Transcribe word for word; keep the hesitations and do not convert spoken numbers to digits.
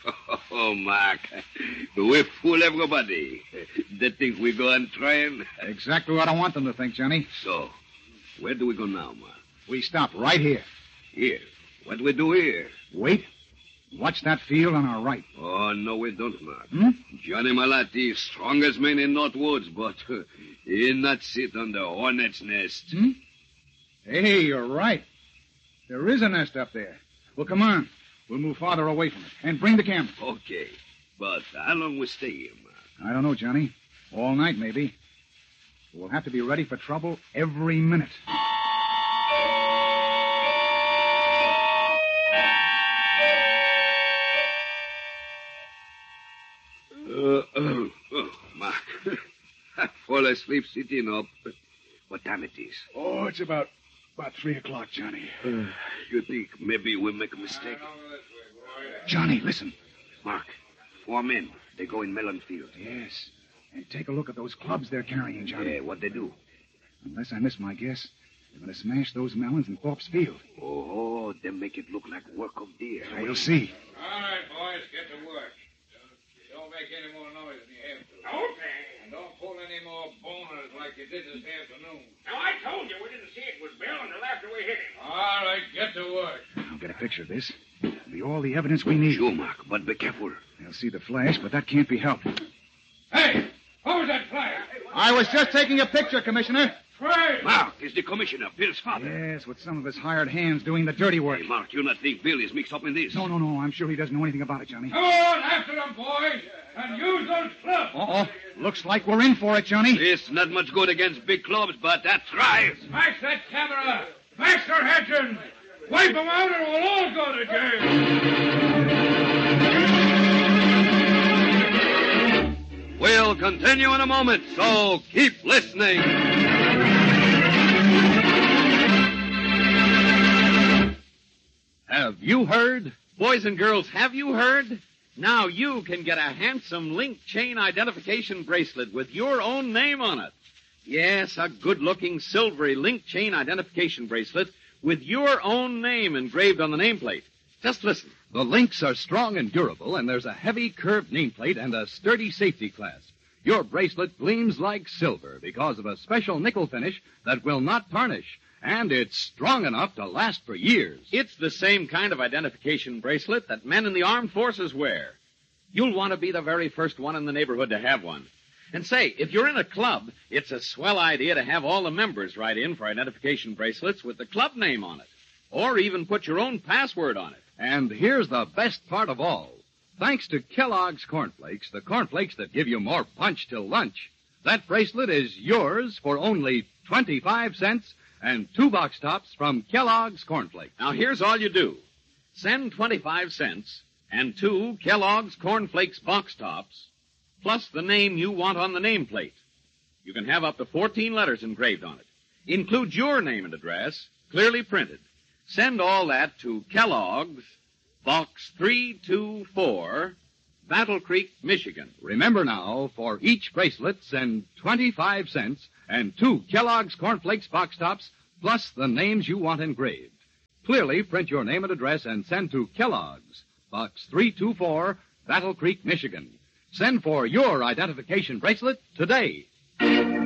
Oh, Mark. We fool everybody. They think we go on trying. Exactly what I want them to think, Johnny. So, where do we go now, Mark? We stop right here. Here? What do we do here? Wait. Watch that field on our right. Oh, no, we don't, Mark. Hmm? Johnny Malati, strongest man in North Woods, but uh, he'll not sit on the hornet's nest. Hmm? Hey, you're right. There is a nest up there. Well, come on. We'll move farther away from it. And bring the camera. Okay. But how long we stay here, Mark? I don't know, Johnny. All night, maybe. We'll have to be ready for trouble every minute. Uh, oh, oh, Mark. I fall asleep sitting up. What time it is? Oh, it's about about three o'clock, Johnny. Uh, you think maybe we make a mistake? Johnny, listen. Mark, four men. They go in melon field. Yes. And take a look at those clubs they're carrying, Johnny. Yeah, what they do? Unless I miss my guess, they're going to smash those melons in Thorpe's field. Oh, they make it look like work of deer. We'll see. All right, boys, get to work. Don't make any more noise than you have to. Okay. And don't pull any more boners like you did this afternoon. Now, I told you we didn't see it was Bill until after we hit him. All right, get to work. I'll get a picture of this. It'll be all the evidence we need. Sure, Mark, but be careful. They'll see the flash, but that can't be helped. Hey, what was that flash? I was just taking a picture, Commissioner. Trey! Mark is the commissioner, Bill's father. Yes, with some of his hired hands doing the dirty work. Hey, Mark, you not think Bill is mixed up in this? No, no, no. I'm sure he doesn't know anything about it, Johnny. Come on, after them, boys, and use those clubs. Uh-oh. Looks like we're in for it, Johnny. It's not much good against big clubs, but that tries. Smash that camera. Smash their heads. Wipe them out or we'll all go to jail. We'll continue in a moment, so keep listening. Have you heard? Boys and girls, have you heard? Now you can get a handsome link chain identification bracelet with your own name on it. Yes, a good-looking silvery link chain identification bracelet with your own name engraved on the nameplate. Just listen. The links are strong and durable, and there's a heavy curved nameplate and a sturdy safety clasp. Your bracelet gleams like silver because of a special nickel finish that will not tarnish. And it's strong enough to last for years. It's the same kind of identification bracelet that men in the armed forces wear. You'll want to be the very first one in the neighborhood to have one. And say, if you're in a club, it's a swell idea to have all the members write in for identification bracelets with the club name on it. Or even put your own password on it. And here's the best part of all. Thanks to Kellogg's Cornflakes, the cornflakes that give you more punch till lunch, that bracelet is yours for only twenty-five cents and two box tops from Kellogg's Cornflakes. Now, here's all you do. Send twenty-five cents and two Kellogg's Cornflakes box tops, plus the name you want on the nameplate. You can have up to fourteen letters engraved on it. Include your name and address, clearly printed. Send all that to Kellogg's, Box three two four, Battle Creek, Michigan. Remember now, for each bracelet, send twenty-five cents and two Kellogg's Cornflakes box tops, plus the names you want engraved. Clearly print your name and address and send to Kellogg's, Box three two four, Battle Creek, Michigan. Send for your identification bracelet today.